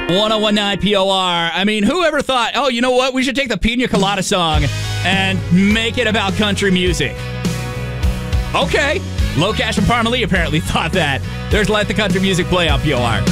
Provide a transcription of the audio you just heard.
1019 POR. I mean, who ever thought, oh, you know what? We should take the Pina Colada song and make it about country music. Okay. Low Cash and Parmalee apparently thought that. There's Let the Country Music Play on POR.